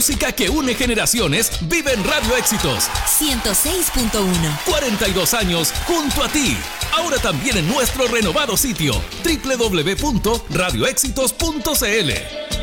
música que une generaciones vive en Radio Éxitos 106.1. 42 años junto a ti. Ahora también en nuestro renovado sitio www.radioéxitos.cl.